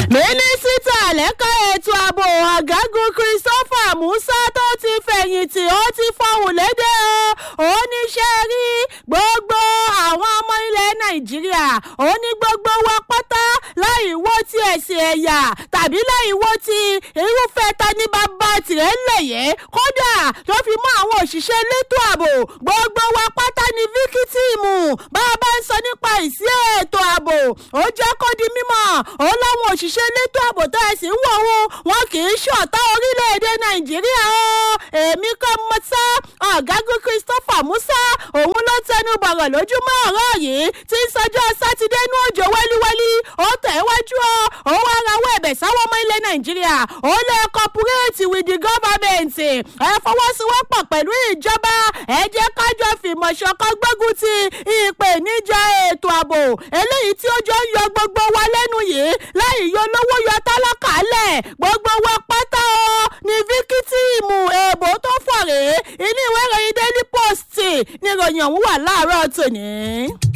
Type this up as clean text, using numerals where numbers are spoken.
mínísítà lẹ́ka ètò ààbò ọ̀gágun Christopher Musa tó ti fẹ̀yìntì ó ti fọhùn lédè ó níṣẹ́ rí gbogbo àwọn ọmọ ilẹ̀ Nàìjíríà ó ní gbogbo wa pátá láì wo ti ẹ̀sìn ẹ̀yà tàbí láì wo ti irúfẹ́ tani bàbá tirẹ̀ lẹ̀yẹ kódà tó fi mọ́ àwọn òṣìṣẹ́ elétò ààbò gbogbo wa pátá ní fíkítìmù bá a bá ń sọ nípa ìsí ètò ààbò ó jẹ́ kó di mímọ̀ ó láwọn òṣìṣẹ́ elétò ààbò tó ẹ̀sìn ń wò wọn kì í ṣọ̀tá orílẹ̀-èdè Nàìjíríà o èmi kọ́ mọ́ sá ọ̀gágun Christopher Musa òun ló tẹnu bọ̀rọ̀ lójúmọ́ ọ̀rọ̀ yìí tí ń sọjọ́ sátidé nú òjò wẹ́líwẹ́lí ó tẹ̀ wájú ó wá rawọ́ ẹ̀bẹ̀ sáwọn ọmọ ilẹ̀ Nàìjíríà ó lè cooperate with the government ẹ fọwọ́sowọ́pọ̀ pẹ̀lú ìjọba ẹ jẹ́ kájọ fìmọ̀ ṣọ̀kan gbógun ti ìpèníjà ètò ààbò eléyìí tí ó jọ ń yọ gbogbo wa lẹ́nu yìí láì yọ lówó yọ tálákà lẹ̀ gbogbo wa pátá o ní fíkítìmù èèbò tó fọ̀ rèé inú ìwé ìròyìn Daily Post ni ìròyìn ọ̀hún wà láàárọ̀ tòní.